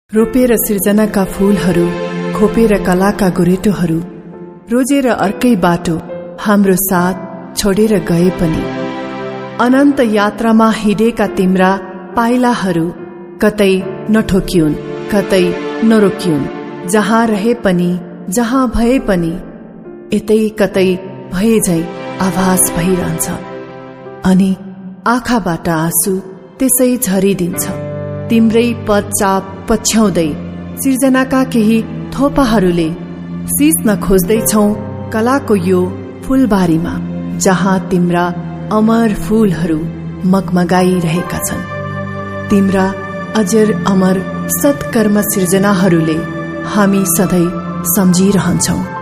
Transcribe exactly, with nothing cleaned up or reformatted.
रोपेर सिर्जनाका फूलहरू, खोपेर कलाका गोरेटोहरू, रोजेर अर्कै बाटो हाम्रो साथ छोडेर गए पनि अनन्त यात्रामा हिँडेका तिम्रा पाइलाहरू कतै नठोकिउन्, कतै नरोकिउन्। जहाँ रहे पनि, जहाँ भए पनि यतै कतै भए झै आभास भइरहन्छ अनि आँखाबाट आँसु त्यसै झरिदिन्छ। तिम्रै पदचाप पछ्याउँदै सिर्जनाका केही थोपाहरूले सिस्न खोज्दैछौ कलाको यो फूलबारीमा, जहाँ तिम्रा अमर फूलहरू मगमगाइरहेका छन्। तिम्रा अजर अमर सत्कर्म सिर्जनाहरूले हामी सधैँ सम्झिरहन्छौं।